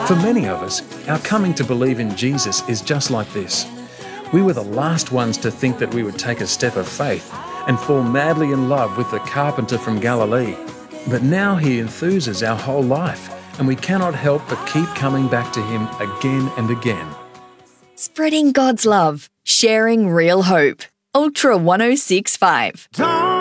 For many of us, our coming to believe in Jesus is just like this. We were the last ones to think that we would take a step of faith and fall madly in love with the carpenter from Galilee. But now he enthuses our whole life, and we cannot help but keep coming back to him again and again. Spreading God's love, sharing real hope. Ultra 106.5.